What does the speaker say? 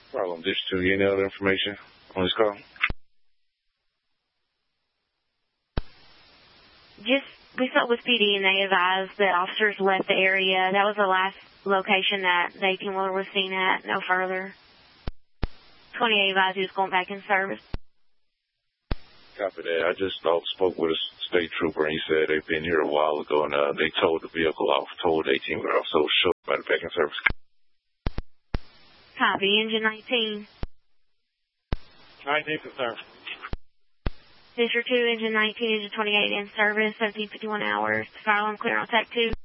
Problem Dish 2, any other information on this call? We spoke with PD and they advised that officers left the area. That was the last location that the 18-wheeler was seen at, no further. 28 advised he was going back in service. Copy that. I just spoke with a state trooper and he said they've been here a while ago and they towed the vehicle off, towed the 18-wheeler off, so sure about it back in service. Copy, engine 19. 19 confirmed. District 2, engine 19, engine 28 in service, 1751 hours. Fire alarm clear on Tech 2.